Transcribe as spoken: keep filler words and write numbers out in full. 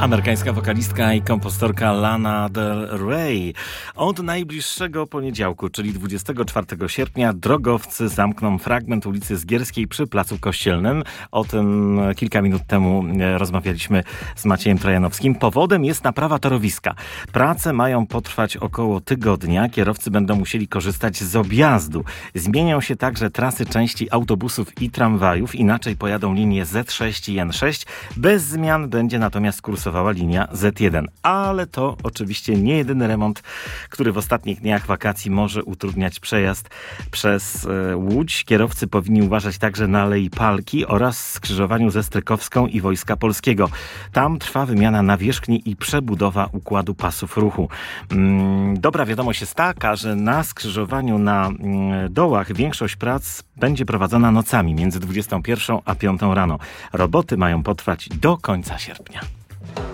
Amerykańska wokalistka i kompozytorka Lana Del Rey. Od najbliższego poniedziałku, czyli dwudziestego czwartego sierpnia, drogowcy zamkną fragment ulicy Zgierskiej przy Placu Kościelnym. O tym kilka minut temu rozmawialiśmy z Maciejem Trojanowskim. Powodem jest naprawa torowiska. Prace mają potrwać około tygodnia. Kierowcy będą musieli korzystać z objazdu. Zmienią się także trasy części autobusów i tramwajów. Inaczej pojadą linie Z sześć i N sześć. Bez zmian będzie natomiast kursowała linia Z jeden. Ale to oczywiście nie jedyny remont, który w ostatnich dniach wakacji może utrudniać przejazd przez e, Łódź. Kierowcy powinni uważać także na Alei Palki oraz skrzyżowaniu ze Strykowską i Wojska Polskiego. Tam trwa wymiana nawierzchni i przebudowa układu pasów ruchu. Mm, dobra wiadomość jest taka, że na skrzyżowaniu na mm, Dołach większość prac będzie prowadzona nocami między dwudziestą pierwszą a piątą rano. Roboty mają potrwać do końca sierpnia.